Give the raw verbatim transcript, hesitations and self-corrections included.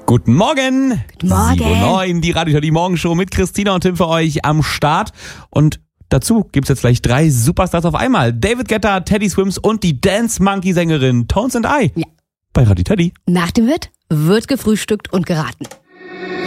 Guten Morgen. Guten Morgen. sieben Uhr neun, die Radio Teddy Morgenshow mit Christina und Tim für euch am Start. Und dazu gibt's jetzt gleich drei Superstars auf einmal. David Guetta, Teddy Swims und die Dance Monkey Sängerin Tones and I. Ja. Bei Radio Teddy. Nach dem Wirt wird gefrühstückt und geraten.